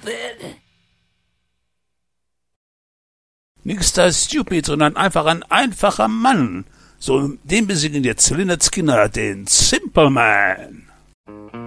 stupid. Nix da stupid, sondern einfach ein einfacher Mann. So, den besiegen jetzt Lynyrd Skynyrd, den Simple Man.